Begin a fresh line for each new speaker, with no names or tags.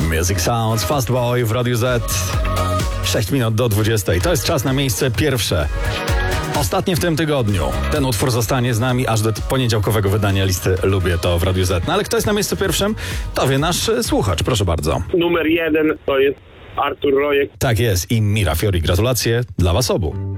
Music Sounds, Fast Boy w Radiu Z. 6 minut do 20. To jest czas na miejsce pierwsze. Ostatnie w tym tygodniu. Ten utwór zostanie z nami aż do poniedziałkowego wydania listy Lubię to w Radiu Z. No ale kto jest na miejscu pierwszym? To wie nasz słuchacz, proszę bardzo.
Numer 1 to jest Artur Rojek.
Tak jest i Mira Fiori. Gratulacje dla was obu.